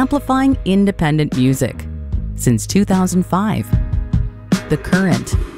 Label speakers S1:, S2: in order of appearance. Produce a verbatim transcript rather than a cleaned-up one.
S1: amplifying independent music since two thousand five. The Current.